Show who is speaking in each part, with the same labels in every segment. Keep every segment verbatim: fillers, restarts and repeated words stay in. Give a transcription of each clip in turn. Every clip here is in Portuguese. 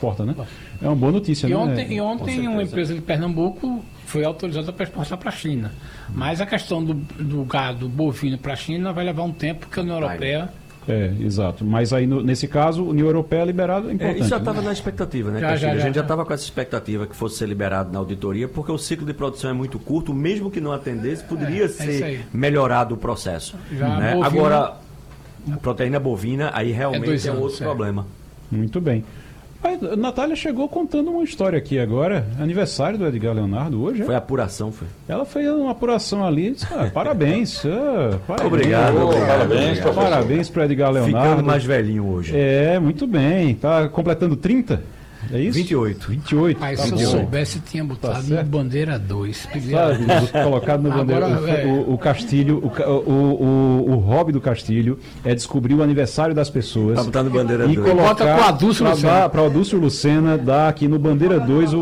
Speaker 1: exporta, né? É uma boa notícia,
Speaker 2: e
Speaker 1: né?
Speaker 2: Ontem, e ontem uma empresa de Pernambuco foi autorizada para exportar para a China. Mas a questão do, do gado bovino para a China vai levar um tempo, porque a União Europeia...
Speaker 1: É, exato. Mas aí, no, nesse caso, a União Europeia liberado é importante.
Speaker 3: É, isso já estava
Speaker 1: né?
Speaker 3: na expectativa, né,
Speaker 2: Já,
Speaker 3: Castilho?
Speaker 2: já, já,
Speaker 3: a gente já
Speaker 2: já.
Speaker 3: estava com essa expectativa que fosse ser liberado na auditoria, porque o ciclo de produção é muito curto, mesmo que não atendesse, poderia
Speaker 2: É, é
Speaker 3: ser
Speaker 2: isso aí.
Speaker 3: melhorado o processo.
Speaker 2: Já
Speaker 3: né?
Speaker 2: bovino-
Speaker 3: Agora, a proteína bovina, aí
Speaker 2: É
Speaker 3: realmente
Speaker 2: dois
Speaker 3: é,
Speaker 2: anos,
Speaker 3: outro
Speaker 2: é.
Speaker 3: problema.
Speaker 1: Muito bem. Aí, a Natália chegou contando uma história aqui agora. Aniversário do Edgar Leonardo hoje, é?
Speaker 3: Foi apuração, foi.
Speaker 1: Ela fez uma apuração ali. Disse, ah, parabéns, ah, parabéns.
Speaker 3: Obrigado,
Speaker 1: Oh,
Speaker 3: obrigado,
Speaker 1: Parabéns,
Speaker 3: obrigado.
Speaker 1: parabéns para Edgar Leonardo.
Speaker 3: Ficando mais velhinho hoje.
Speaker 1: É, muito bem. Tá completando trinta? É isso?
Speaker 3: vinte e oito.
Speaker 1: vinte e oito.
Speaker 2: Mas
Speaker 1: tá
Speaker 2: se eu
Speaker 1: bom.
Speaker 2: soubesse, tinha botado no
Speaker 1: certo.
Speaker 2: Bandeira dois.
Speaker 1: Sabe, colocado no bandeira.
Speaker 2: Agora,
Speaker 1: O,
Speaker 2: é.
Speaker 1: o, o Castilho, o, ca- o, o, o hobby do Castilho é descobrir o aniversário das pessoas.
Speaker 3: Tá botando bandeira
Speaker 1: E
Speaker 3: dois.
Speaker 2: Bota
Speaker 1: colocar
Speaker 2: pro Adúlcio Lucena.
Speaker 1: para o Adúlcio Lucena dar aqui no Bandeira dois o,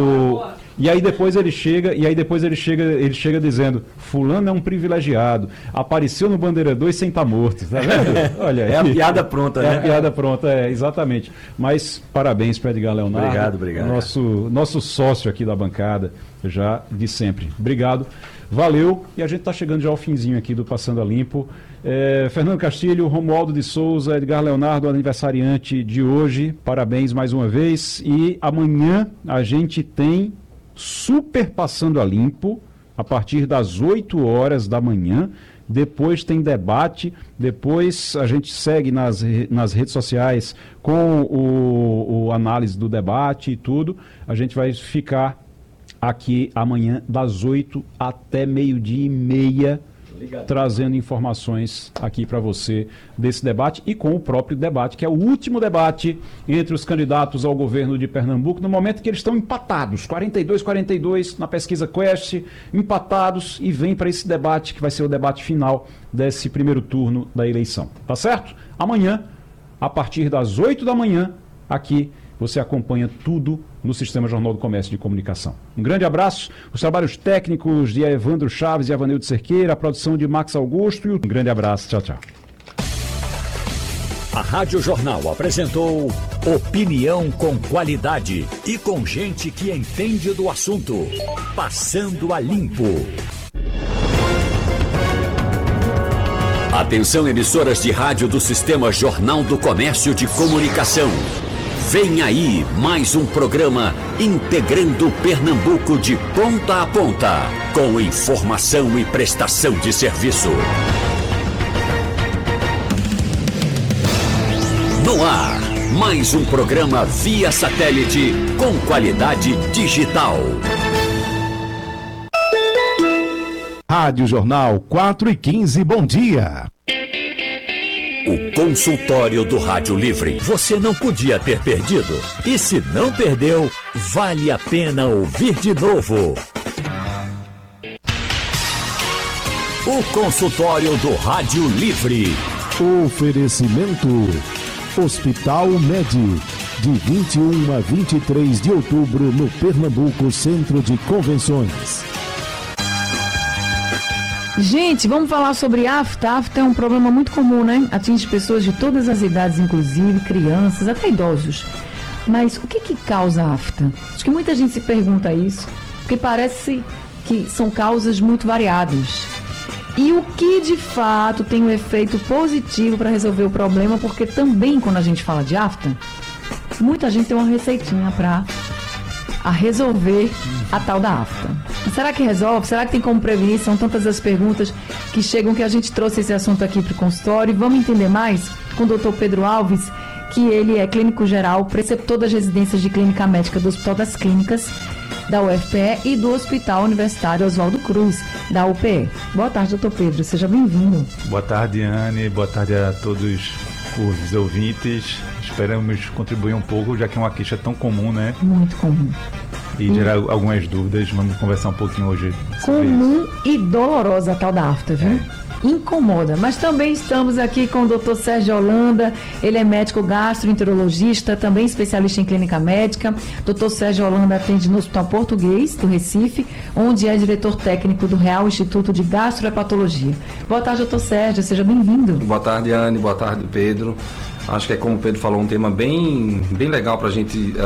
Speaker 1: o e aí depois ele chega e aí depois ele chega ele chega dizendo fulano é um privilegiado, apareceu no Bandeira dois sem estar morto, tá vendo? Olha,
Speaker 3: É a
Speaker 1: aí.
Speaker 3: piada pronta,
Speaker 1: É
Speaker 3: né?
Speaker 1: a piada pronta, é, exatamente. Mas parabéns para Edgar Leonardo.
Speaker 3: Obrigado, obrigado.
Speaker 1: Nosso, nosso sócio aqui da bancada, já de sempre. Obrigado. Valeu. E a gente está chegando já ao finzinho aqui do Passando a Limpo. É, Fernando Castilho, Romualdo de Souza, Edgar Leonardo, aniversariante de hoje. Parabéns mais uma vez. E amanhã a gente tem Super Passando a Limpo, a partir das oito horas da manhã. Depois tem debate, depois a gente segue nas, re- nas redes sociais com o, o análise do debate e tudo. A gente vai ficar aqui amanhã das oito até meio-dia e meia, trazendo informações aqui para você desse debate e com o próprio debate, que é o último debate entre os candidatos ao governo de Pernambuco, no momento que eles estão empatados, quarenta e dois a quarenta e dois na pesquisa Quest, empatados, e vem para esse debate que vai ser o debate final desse primeiro turno da eleição. Tá certo? Amanhã, a partir das oito da manhã, aqui você acompanha tudo no Sistema Jornal do Comércio de Comunicação. Um grande abraço, os trabalhos técnicos de Evandro Chaves e Avanildo Cerqueira, a produção de Max Augusto e um grande abraço. Tchau, tchau.
Speaker 4: A Rádio Jornal apresentou opinião com qualidade e com gente que entende do assunto. Passando a Limpo. Atenção, emissoras de rádio do Sistema Jornal do Comércio de Comunicação. Vem aí mais um programa integrando Pernambuco de ponta a ponta, com informação e prestação de serviço. No ar, mais um programa via satélite com qualidade digital.
Speaker 5: Rádio Jornal quatro e quinze, bom dia.
Speaker 4: O consultório do Rádio Livre. Você não podia ter perdido. E se não perdeu, vale a pena ouvir de novo. O consultório do Rádio Livre.
Speaker 5: Oferecimento Hospital Med, de vinte e um a vinte e três de outubro no Pernambuco Centro de Convenções.
Speaker 6: Gente, vamos falar sobre afta. Afta é um problema muito comum, né? Atinge pessoas de todas as idades, inclusive crianças, até idosos. Mas o que que causa afta? Acho que muita gente se pergunta isso, porque parece que são causas muito variadas. E o que de fato tem um efeito positivo para resolver o problema, porque também quando a gente fala de afta, muita gente tem uma receitinha para a resolver a tal da afta. Será que resolve? Será que tem como prevenir? São tantas as perguntas que chegam que a gente trouxe esse assunto aqui para o consultório. E vamos entender mais com o doutor Pedro Alves, que ele é clínico geral, preceptor das residências de clínica médica do Hospital das Clínicas, da U F P E, e do Hospital Universitário Oswaldo Cruz, da U P E. Boa tarde, doutor Pedro. Seja bem-vindo.
Speaker 7: Boa tarde, Anne. Boa tarde a todos os ouvintes. Esperamos contribuir um pouco, já que é uma queixa tão comum, né?
Speaker 6: Muito comum.
Speaker 7: E gerar algumas dúvidas. Vamos conversar um pouquinho hoje sobre isso.
Speaker 6: Comum e dolorosa a tal da afta, viu? Incomoda. Mas também estamos aqui com o doutor Sérgio Holanda. Ele é médico gastroenterologista, também especialista em clínica médica. doutor Sérgio Holanda atende no Hospital Português do Recife, onde é diretor técnico do Real Instituto de Gastrohepatologia. Boa tarde, doutor Sérgio. Seja bem-vindo.
Speaker 8: Boa tarde, Anne. Boa tarde, Pedro. Acho que é, como o Pedro falou, um tema bem, bem legal para a gente